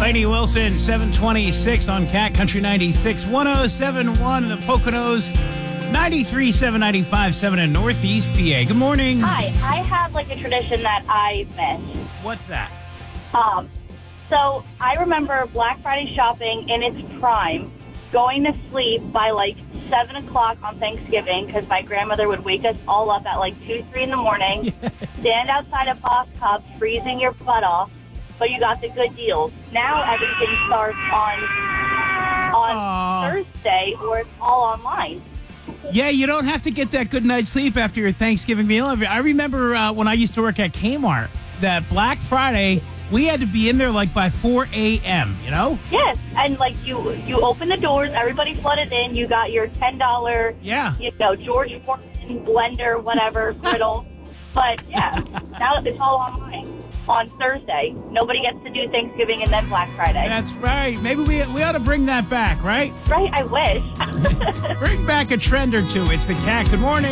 Lainey Wilson, 726 on Cat Country 96, 107.1 in the Poconos, 93.7, 95.7 in Northeast PA. Good morning. Hi, I have like a tradition that I miss. What's that? So I remember Black Friday shopping in its prime, going to sleep by like 7 o'clock on Thanksgiving because my grandmother would wake us all up at like 2, 3 in the morning, stand outside of Boss Cubs, freezing your butt off, but you got the good deals. Now everything starts on Thursday or it's all online. Yeah, you don't have to get that good night's sleep after your Thanksgiving meal. I remember when I used to work at Kmart, that Black Friday, we had to be in there like by 4 a.m., you know? Yes, and like you open the doors, everybody flooded in, you got your $10, George Foreman blender, whatever, griddle. But yeah, now it's all online. On Thursday, nobody gets to do Thanksgiving and then Black Friday. That's right. Maybe we ought to bring that back, right? Right, I wish. Bring back a trend or two. It's the Cat. Good morning.